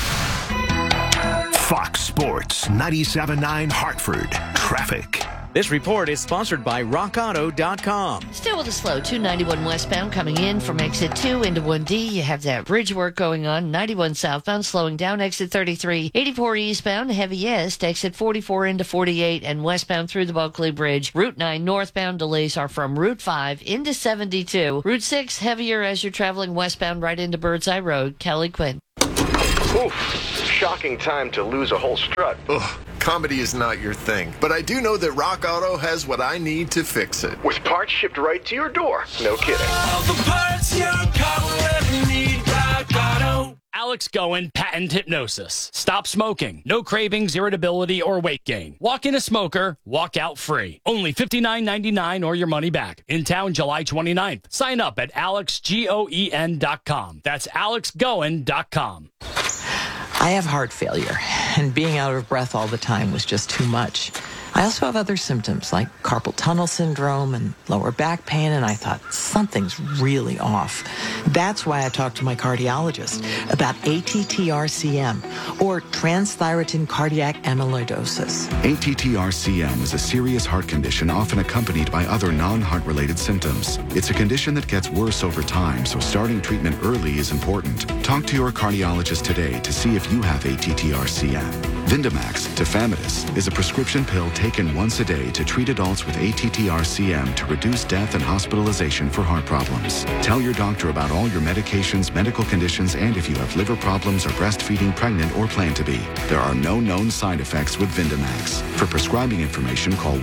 Fox Sports 97.9 Hartford. Traffic. This report is sponsored by RockAuto.com. Still with a slow 291 westbound coming in from exit 2 into 1D. You have that bridge work going on. 91 southbound slowing down exit 33. 84 eastbound heaviest exit 44 into 48 and westbound through the Bulkley Bridge. Route 9 northbound delays are from Route 5 into 72. Route 6 heavier as you're traveling westbound right into Birdseye Road. Kelly Quinn. Oof, shocking time to lose a whole strut. Ugh, comedy is not your thing, but I do know that Rock Auto has what I need to fix it. With parts shipped right to your door. No kidding. All the parts your car will ever need, Rock Auto. Alex Goen Patent Hypnosis. Stop smoking. No cravings, irritability, or weight gain. Walk in a smoker, walk out free. Only $59.99 or your money back. In town July 29th. Sign up at alexgoen.com. That's alexgoen.com. I have heart failure, and being out of breath all the time was just too much. I also have other symptoms like carpal tunnel syndrome and lower back pain, and I thought, something's really off. That's why I talked to my cardiologist about ATTR-CM, or transthyretin cardiac amyloidosis. ATTR-CM is a serious heart condition often accompanied by other non-heart-related symptoms. It's a condition that gets worse over time, so starting treatment early is important. Talk to your cardiologist today to see if you have ATTR-CM. Vindamax, tafamidis, is a prescription pill taken once a day to treat adults with ATTR-CM to reduce death and hospitalization for heart problems. Tell your doctor about all your medications, medical conditions, and if you have liver problems or breastfeeding, pregnant, or plan to be. There are no known side effects with Vindamax. For prescribing information, call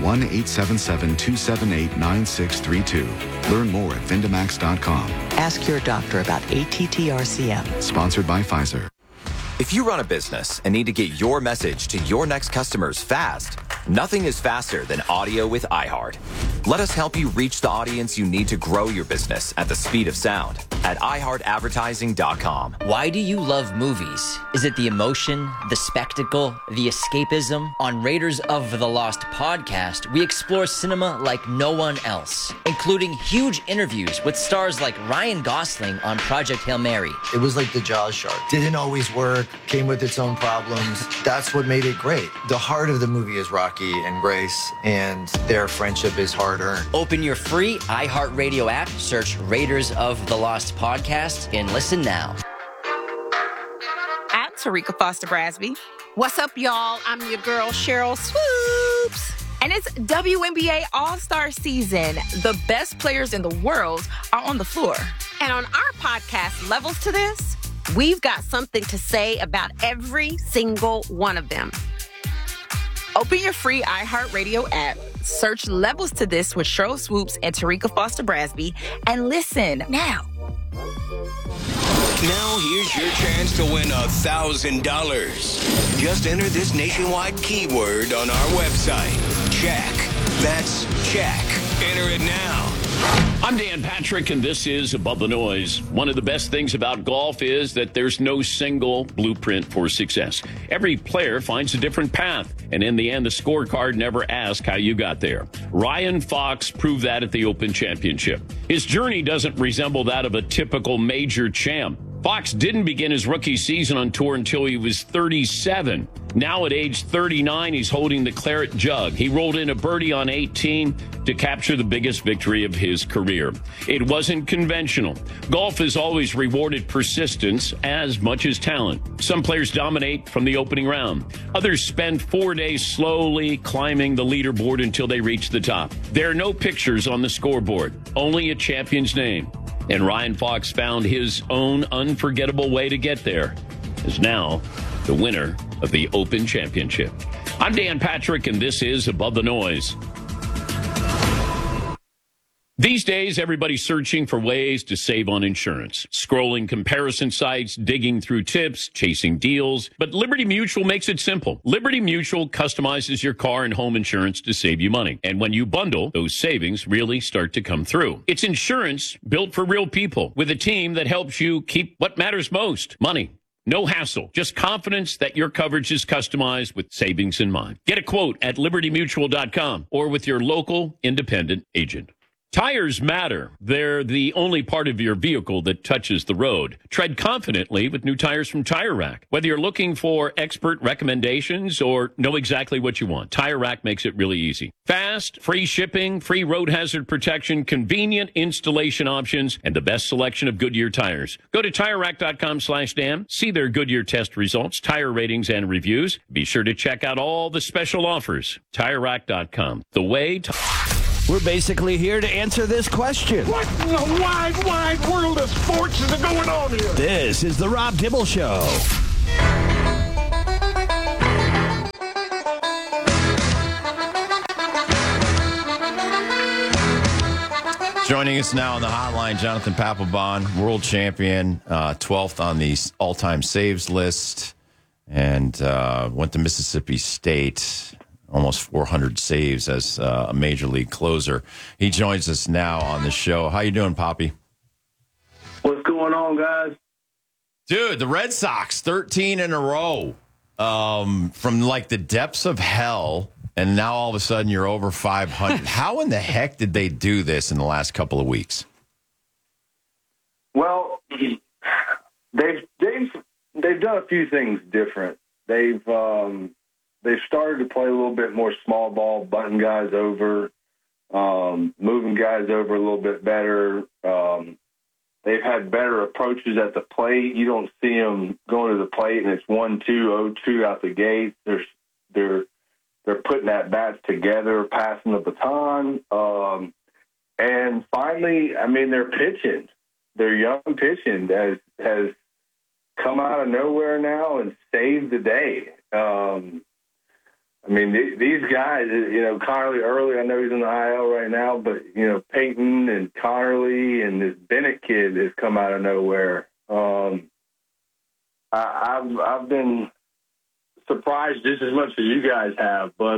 1-877-278-9632. Learn more at Vindamax.com. Ask your doctor about ATTR-CM. Sponsored by Pfizer. If you run a business and need to get your message to your next customers fast, nothing is faster than audio with iHeart. Let us help you reach the audience you need to grow your business at the speed of sound at iHeartAdvertising.com. Why do you love movies? Is it the emotion, the spectacle, the escapism? On Raiders of the Lost podcast, we explore cinema like no one else, including huge interviews with stars like Ryan Gosling on Project Hail Mary. It was like the Jaws shark. Didn't always work, came with its own problems. That's what made it great. The heart of the movie is Rocky and Grace, and their friendship is hard-earned. Open your free iHeartRadio app, search Raiders of the Lost podcast, and listen now. I'm Tarika Foster Brasby. What's up, y'all? I'm your girl, Cheryl Swoops. And it's WNBA All-Star season. The best players in the world are on the floor. And on our podcast, Levels to This, we've got something to say about every single one of them. Open your free iHeartRadio app, search Levels to This with Cheryl Swoops and Tarika Foster Brasby, and listen now. Now here's your chance to win $1,000. Just enter this nationwide keyword on our website. Check. That's check. Enter it now. I'm Dan Patrick, and this is Above the Noise. One of the best things about golf is that there's no single blueprint for success. Every player finds a different path, and in the end, the scorecard never asks how you got there. Ryan Fox proved that at the Open Championship. His journey doesn't resemble that of a typical major champ. Fox didn't begin his rookie season on tour until he was 37. Now at age 39, he's holding the claret jug. He rolled in a birdie on 18 to capture the biggest victory of his career. It wasn't conventional. Golf has always rewarded persistence as much as talent. Some players dominate from the opening round. Others spend 4 days slowly climbing the leaderboard until they reach the top. There are no pictures on the scoreboard, only a champion's name. And Ryan Fox found his own unforgettable way to get there, is now the winner of the Open Championship. I'm Dan Patrick, and this is Above the Noise. These days, everybody's searching for ways to save on insurance. Scrolling comparison sites, digging through tips, chasing deals. But Liberty Mutual makes it simple. Liberty Mutual customizes your car and home insurance to save you money. And when you bundle, those savings really start to come through. It's insurance built for real people with a team that helps you keep what matters most, money. No hassle, just confidence that your coverage is customized with savings in mind. Get a quote at libertymutual.com or with your local independent agent. Tires matter. They're the only part of your vehicle that touches the road. Tread confidently with new tires from Tire Rack. Whether you're looking for expert recommendations or know exactly what you want, Tire Rack makes it really easy. Fast, free shipping, free road hazard protection, convenient installation options, and the best selection of Goodyear tires. Go to TireRack.com/Dan. See their Goodyear test results, tire ratings, and reviews. Be sure to check out all the special offers. TireRack.com. The way to... We're basically here to answer this question. What in the wide, wide world of sports is going on here? This is the Rob Dibble Show. Joining us now on the hotline, Jonathan Papelbon, world champion, 12th on the all-time saves list, and went to Mississippi State. Almost 400 saves as a major league closer. He joins us now on the show. How you doing, Poppy? What's going on, guys? Dude, the Red Sox, 13 in a row. From like the depths of hell, and now all of a sudden you're over 500. How in the heck did they do this in the last couple of weeks? Well, they've done a few things different. They've started to play a little bit more small ball, butting guys over, moving guys over a little bit better. They've had better approaches at the plate. You don't see them going to the plate and it's 1-2, 0-2 out the gate. They're putting at bats together, passing the baton. And finally, I mean, they're pitching. Their young pitching has come out of nowhere now and saved the day. I mean, these guys, Connerly early, I know he's in the IL right now, but, Peyton and Connerly and this Bennett kid has come out of nowhere. I've been surprised just as much as you guys have, but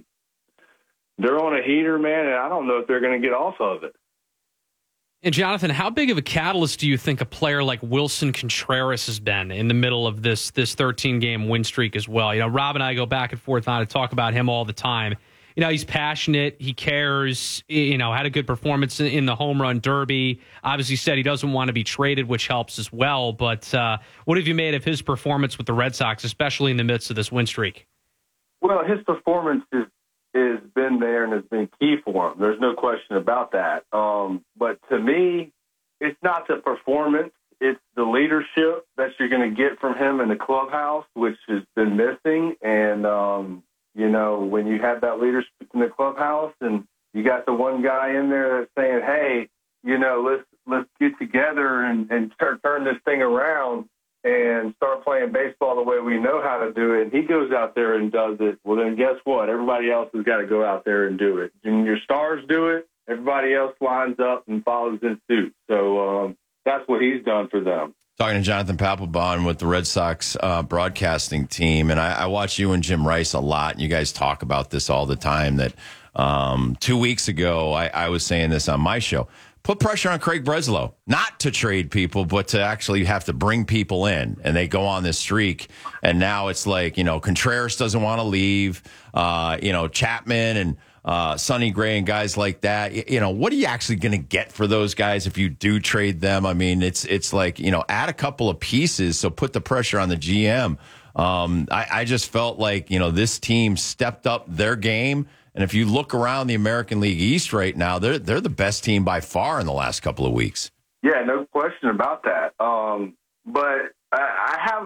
they're on a heater, man, and I don't know if they're going to get off of it. And Jonathan, how big of a catalyst do you think a player like Wilson Contreras has been in the middle of this 13-game win streak as well? Rob and I go back and forth on it, talk about him all the time. He's passionate, he cares, had a good performance in the home run derby. Obviously said he doesn't want to be traded, which helps as well. But what have you made of his performance with the Red Sox, especially in the midst of this win streak? Well, his performance has been there and has been key for him. There's no question about that. But to me, it's not the performance. It's the leadership that you're going to get from him in the clubhouse, which has been missing. And, when you have that leadership in the clubhouse and you got the one guy in there that's saying, hey, let's get together and turn this thing around and start playing baseball the way we know how to do it, and he goes out there and does it, well, then guess what? Everybody else has got to go out there and do it. And your stars do it, everybody else lines up and follows in suit. So that's what he's done for them. Talking to Jonathan Papelbon with the Red Sox broadcasting team, and I watch you and Jim Rice a lot, and you guys talk about this all the time, that 2 weeks ago I was saying this on my show. Put pressure on Craig Breslow, not to trade people, but to actually have to bring people in. And they go on this streak. And now it's like, Contreras doesn't want to leave, Chapman and Sonny Gray and guys like that. What are you actually going to get for those guys if you do trade them? I mean, it's like, add a couple of pieces. So put the pressure on the GM. I just felt like, this team stepped up their game. And if you look around the American League East right now, they're the best team by far in the last couple of weeks. Yeah, no question about that. But I have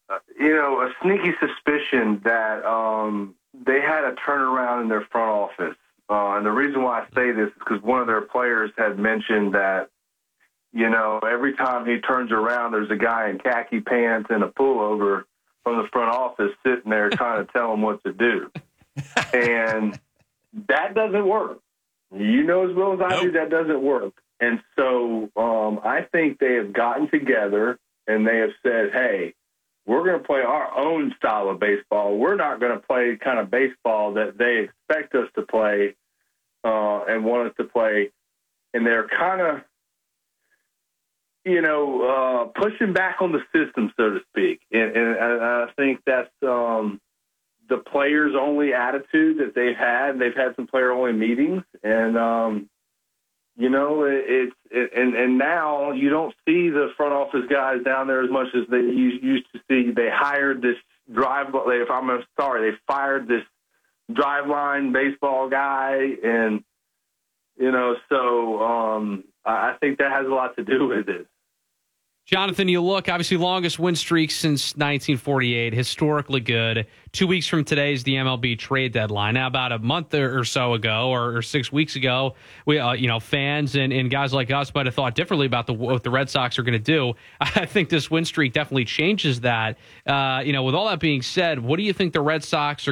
a sneaky suspicion that they had a turnaround in their front office. And the reason why I say this is because one of their players had mentioned that, every time he turns around, there's a guy in khaki pants and a pullover from the front office sitting there trying to tell him what to do. And that doesn't work. As well as I do, that doesn't work. And so I think they have gotten together and they have said, hey, we're going to play our own style of baseball. We're not going to play kind of baseball that they expect us to play and want us to play. And they're kind of, pushing back on the system, so to speak. And I think that's the players-only attitude that they've had. They've had some player-only meetings, and And now you don't see the front office guys down there as much as they used to see. They hired this they fired this driveline baseball guy, and I think that has a lot to do with it. Jonathan, you look, obviously longest win streak since 1948, historically good. 2 weeks from today is the MLB trade deadline. Now, about a month or so ago, or 6 weeks ago, we, fans and guys like us might have thought differently about what the Red Sox are going to do. I think this win streak definitely changes that. With all that being said, what do you think the Red Sox are